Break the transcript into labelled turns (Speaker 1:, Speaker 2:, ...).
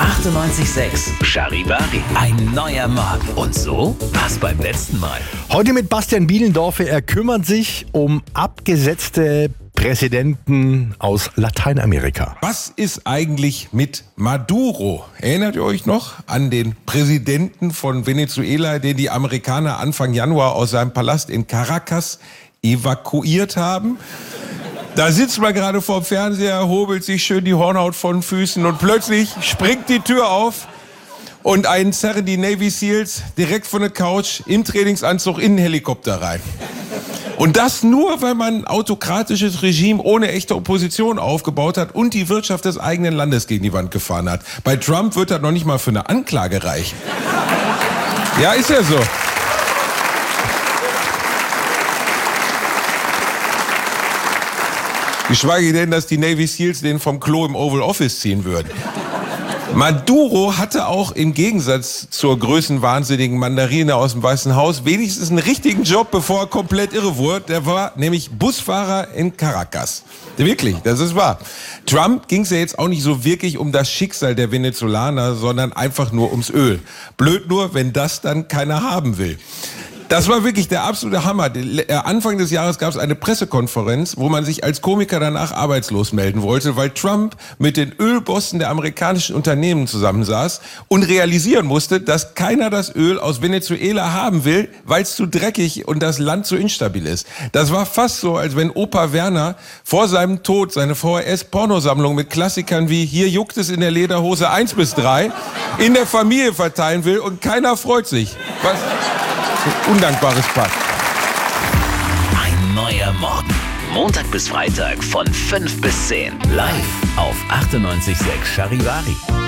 Speaker 1: 98.6 Charivari. Ein neuer Morgen. Und so war's beim letzten Mal.
Speaker 2: Heute mit Bastian Bielendorfer. Er kümmert sich um abgesetzte Präsidenten aus Lateinamerika.
Speaker 3: Was ist eigentlich mit Maduro? Erinnert ihr euch noch an den Präsidenten von Venezuela, den die Amerikaner Anfang Januar aus seinem Palast in Caracas evakuiert haben? Da sitzt man gerade vorm Fernseher, hobelt sich schön die Hornhaut von den Füßen und plötzlich springt die Tür auf und einen zerren die Navy Seals direkt von der Couch im Trainingsanzug in den Helikopter rein. Und das nur, weil man ein autokratisches Regime ohne echte Opposition aufgebaut hat und die Wirtschaft des eigenen Landes gegen die Wand gefahren hat. Bei Trump wird das noch nicht mal für eine Anklage reichen. Ja, ist ja so. Geschweige denn, dass die Navy Seals den vom Klo im Oval Office ziehen würden. Maduro hatte auch im Gegensatz zur größenwahnsinnigen Mandarine aus dem Weißen Haus wenigstens einen richtigen Job, bevor er komplett irre wurde. Der war nämlich Busfahrer in Caracas. Wirklich, das ist wahr. Trump ging es ja jetzt auch nicht so wirklich um das Schicksal der Venezolaner, sondern einfach nur ums Öl. Blöd nur, wenn das dann keiner haben will. Das war wirklich der absolute Hammer. Anfang des Jahres gab es eine Pressekonferenz, wo man sich als Komiker danach arbeitslos melden wollte, weil Trump mit den Ölbossen der amerikanischen Unternehmen zusammensaß und realisieren musste, dass keiner das Öl aus Venezuela haben will, weil es zu dreckig und das Land zu instabil ist. Das war fast so, als wenn Opa Werner vor seinem Tod seine VHS-Pornosammlung mit Klassikern wie Hier juckt es in der Lederhose 1 bis 3 in der Familie verteilen will und keiner freut sich. Was? Undankbares Pack.
Speaker 1: Ein neuer Morgen. Montag bis Freitag von 5 bis 10. Live auf 98.6 Charivari.